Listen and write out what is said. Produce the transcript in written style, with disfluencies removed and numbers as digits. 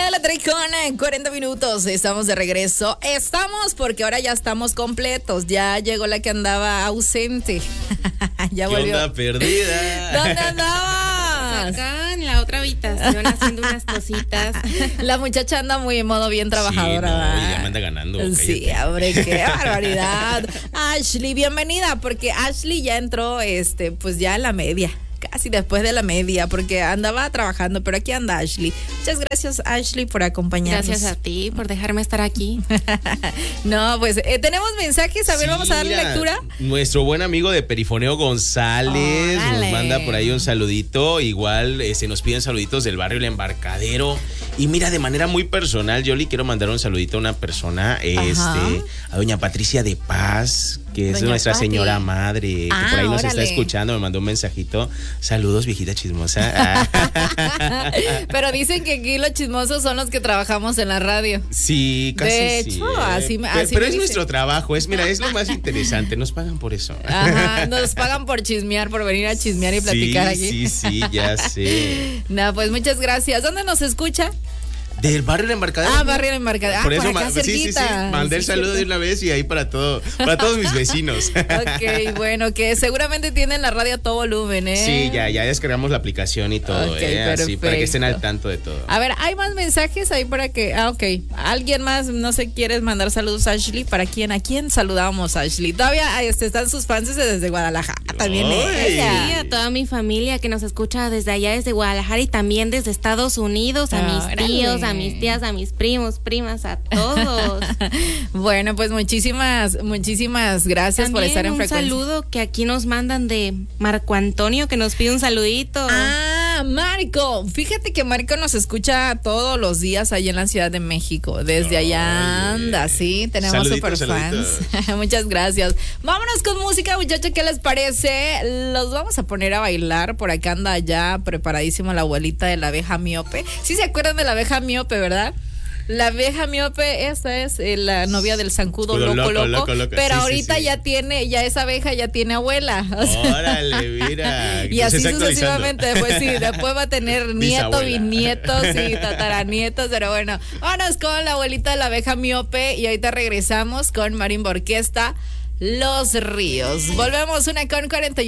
de la tarde con 40 minutos. Estamos de regreso. Estamos porque ahora ya estamos completos. Ya llegó la que andaba ausente. Ya volvió. ¿Qué onda, perdida? ¿Dónde andabas? Acá en la otra habitación haciendo unas cositas. La muchacha anda muy en modo bien trabajadora. Sí, ¿verdad? ya me anda ganando. Sí, hombre, qué barbaridad. Ashley, bienvenida, porque Ashley ya entró, pues ya en la media. Casi después de la media, porque andaba trabajando, pero aquí anda Ashley. Muchas gracias, Ashley, por acompañarnos. Gracias a ti por dejarme estar aquí. No, pues tenemos mensajes, a ver, vamos a darle lectura. Nuestro buen amigo de Perifoneo González Órale. nos manda por ahí un saludito. Igual se nos piden saluditos del barrio El Embarcadero. Y mira, de manera muy personal, yo le quiero mandar un saludito a una persona, a doña Patricia de Paz, que es Doña nuestra Pati. señora madre, que por ahí nos está órale. escuchando, me mandó un mensajito. Saludos, viejita chismosa. Pero dicen que aquí los chismosos son los que trabajamos en la radio. Sí, casi De sí. hecho, así me Pero es dicen. nuestro trabajo, es lo más interesante, nos pagan por eso. Ajá, nos pagan por chismear, por venir a chismear y platicar aquí. Sí, ya sé. No, pues muchas gracias. ¿Dónde nos escucha? Del barrio El Embarcadero. Barrio El Embarcadero. Por eso por acá cerquita. mandé el Sí, saludo cierto. de una vez y ahí para todos mis vecinos. Ok, bueno, que seguramente tienen la radio a todo volumen, ¿eh? Sí, ya descargamos la aplicación y todo, Ok, así para que estén al perfecto. tanto de todo. A ver, hay más mensajes ahí para que. Ok. ¿Alguien más, no sé, quieres mandar saludos a Ashley? ¿Para quién? ¿A quién saludamos, Ashley? Todavía están sus fans desde Guadalajara también. Ay. Ella. Sí, a toda mi familia que nos escucha desde allá, desde Guadalajara y también desde Estados Unidos, a mis Órale. tíos, a mis tías, a mis primos, primas, a todos. Bueno, pues muchísimas gracias por También estar en un frecuencia. saludo que aquí nos mandan de Marco Antonio, que nos pide un saludito. Marco, fíjate que Marco nos escucha todos los días allá en la Ciudad de México. Desde allá anda, sí, tenemos Saluditos, super fans. Muchas gracias. Vámonos con música, muchachos, ¿qué les parece? Los vamos a poner a bailar. Por acá anda ya preparadísima la abuelita de la abeja miope. Sí se acuerdan de la abeja miope, ¿verdad? La abeja miope, esta es la novia del zancudo loco. Pero Sí, ahorita sí. ya esa abeja ya tiene abuela. O sea, Órale, mira. y así Se está sucesivamente, después va a tener nieto, Bisabuela. bisnietos y tataranietos, pero bueno, vámonos con la abuelita de la abeja miope y ahorita regresamos con Marimba Orquesta, Los Ríos. Volvemos 1:41.